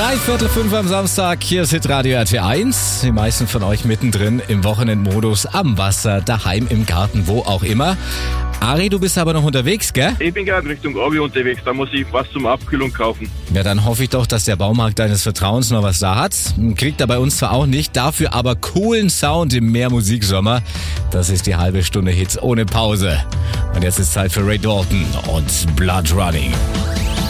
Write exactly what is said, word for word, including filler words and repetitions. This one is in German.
Drei Viertel fünf am Samstag, hier ist Hitradio R T eins. Die meisten von euch mittendrin im Wochenendmodus, am Wasser, daheim, im Garten, wo auch immer. Ari, du bist aber noch unterwegs, gell? Ich bin gerade Richtung Orbi unterwegs, da muss ich was zum Abkühlung kaufen. Ja, dann hoffe ich doch, dass der Baumarkt deines Vertrauens noch was da hat. Kriegt er bei uns zwar auch nicht, dafür aber coolen Sound im Meermusiksommer. Das ist die halbe Stunde Hits ohne Pause. Und jetzt ist Zeit für Ray Dalton und Blood Running.